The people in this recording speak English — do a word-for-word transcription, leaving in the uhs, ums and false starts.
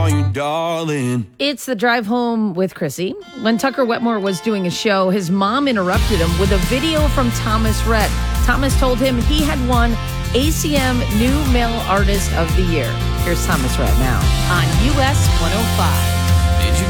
call you darling. It's the drive home with Chrissy. When Tucker Wetmore was doing a show, his mom interrupted him with a video from Thomas Rhett. Thomas told him he had won A C M New Male Artist of the Year. Here's Thomas Rhett now on U S one oh five.